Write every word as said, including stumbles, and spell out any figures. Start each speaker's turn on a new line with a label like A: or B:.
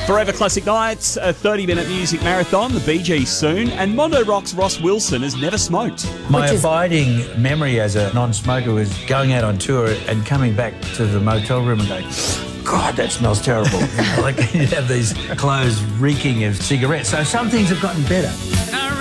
A: Forever Classic Nights, a thirty-minute music marathon, the Bee Gees soon, and Mondo Rock's Ross Wilson has never smoked.
B: My
C: Which is-
B: abiding memory as a non-smoker was going out on tour and coming back to the motel room and going, God, that smells terrible. You know, like you have these clothes reeking of cigarettes. So some things have gotten better.